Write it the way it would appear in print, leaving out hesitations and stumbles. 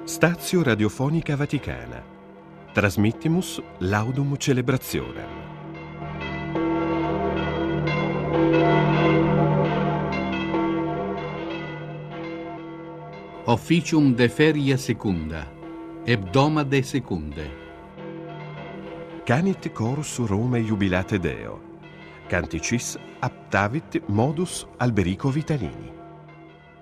Stazio Radiofonica Vaticana. Transmittimus laudum celebrationem. Officium de feria secunda, hebdomade secunde. Canit chorus Romae jubilate Deo. Canticis aptavit modus Alberico Vitalini.